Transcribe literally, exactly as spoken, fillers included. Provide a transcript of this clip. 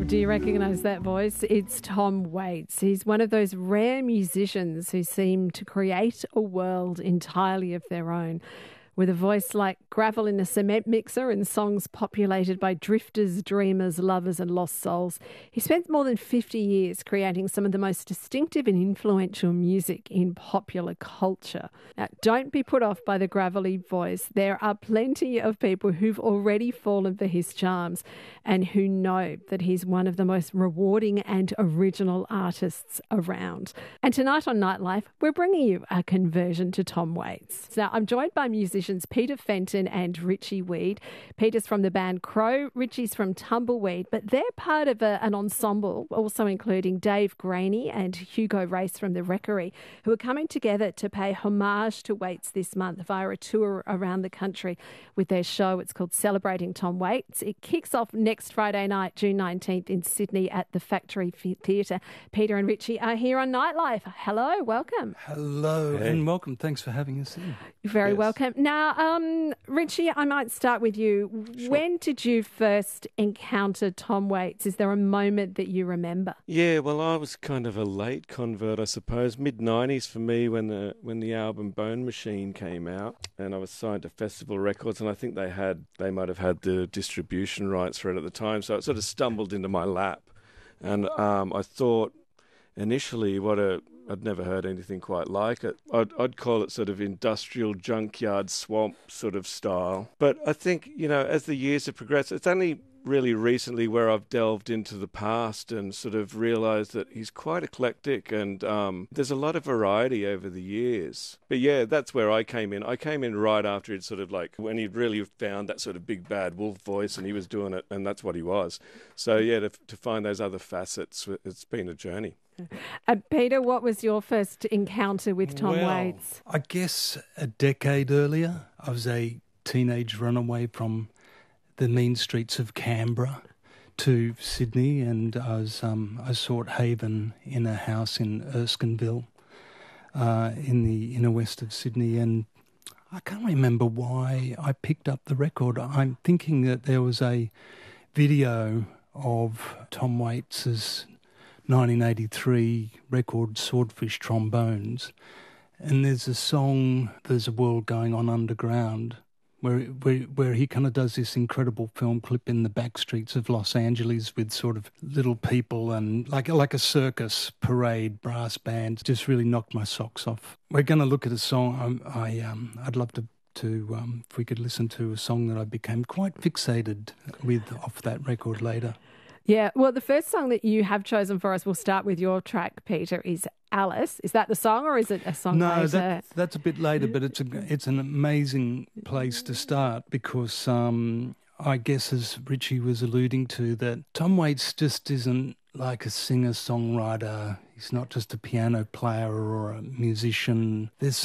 Do you recognise that voice? It's Tom Waits. He's one of those rare musicians who seem to create a world entirely of their own. With a voice like gravel in a cement mixer and songs populated by drifters, dreamers, lovers and lost souls, he spent more than fifty years creating some of the most distinctive and influential music in popular culture. Now, don't be put off by the gravelly voice. There are plenty of people who've already fallen for his charms and who know that he's one of the most rewarding and original artists around. And tonight on Nightlife, we're bringing you a conversion to Tom Waits. Now, I'm joined by musicians Peter Fenton and Richie Weed. Peter's from the band Crow, Richie's from Tumbleweed, but they're part of a, an ensemble also including Dave Graney and Hugo Race from the Wreckery, who are coming together to pay homage to Waits this month via a tour around the country with their show. It's called Celebrating Tom Waits. It kicks off next Friday night, June nineteenth in Sydney at the Factory Theatre. Peter and Richie are here on Nightlife. Hello, welcome. Hello Hey. and welcome. Thanks for having us in. You're very Yes. welcome. Now, um, Richie, I might start with you. Sure. When did you first encounter Tom Waits? Is there a moment that you remember? Yeah, well, I was kind of a late convert, I suppose. mid nineties for me when the when the album Bone Machine came out, and I was signed to Festival Records, and I think they had they might have had the distribution rights for it at the time, so it sort of stumbled into my lap, and um, I thought initially what a I'd never heard anything quite like it. I'd, I'd call it sort of industrial junkyard swamp sort of style. But I think, you know, as the years have progressed, it's only really recently where I've delved into the past and sort of realised that he's quite eclectic and um, there's a lot of variety over the years. But yeah, that's where I came in. I came in right after he'd sort of like, when he'd really found that sort of big bad wolf voice and he was doing it and that's what he was. So yeah, to, to find those other facets, it's been a journey. Uh, Peter, what was your first encounter with Tom Well, Waits? I guess a decade earlier, I was a teenage runaway from the mean streets of Canberra to Sydney, and I was um, I sought haven in a house in Erskineville, uh, in the inner west of Sydney, and I can't remember why I picked up the record. I'm thinking that there was a video of Tom Waits's nineteen eighty-three record Swordfish Trombones, and there's a song, There's a World Going On Underground, where where, where he kind of does this incredible film clip in the back streets of Los Angeles with sort of little people and like like a circus parade, brass bands. Just really knocked my socks off. We're going to look at a song I, I um I'd love to to um if we could listen to a song that I became quite fixated with off that record later. Yeah, well, the first song that you have chosen for us, we'll start with your track, Peter, is Alice. Is that the song or is it a song no, later? that, that's a bit later, but it's a, it's an amazing place to start because um, I guess, as Richie was alluding to, that Tom Waits just isn't like a singer-songwriter. He's not just a piano player or a musician. There's